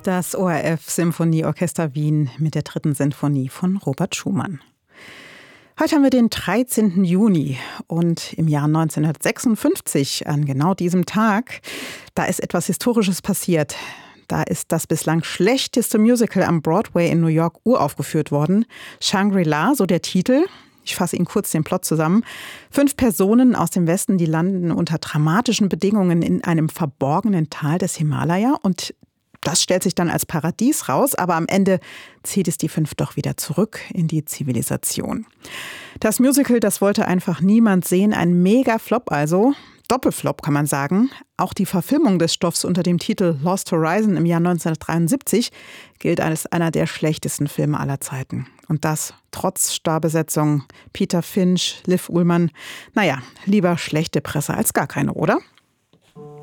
Das ORF Symphonieorchester Wien mit der 3. Sinfonie von Robert Schumann. Heute haben wir den 13. Juni und im Jahr 1956, an genau diesem Tag, da ist etwas Historisches passiert. Da ist das bislang schlechteste Musical am Broadway in New York uraufgeführt worden. Shangri-La, so der Titel. Ich fasse Ihnen kurz den Plot zusammen. 5 Personen aus dem Westen, die landen unter dramatischen Bedingungen in einem verborgenen Tal des Himalaya. Und das stellt sich dann als Paradies raus, aber am Ende zieht es die 5 doch wieder zurück in die Zivilisation. Das Musical, das wollte einfach niemand sehen. Ein Mega-Flop also. Doppelflop kann man sagen. Auch die Verfilmung des Stoffs unter dem Titel Lost Horizon im Jahr 1973 gilt als einer der schlechtesten Filme aller Zeiten. Und das trotz Starbesetzung. Peter Finch, Liv Ullmann. Naja, lieber schlechte Presse als gar keine, oder?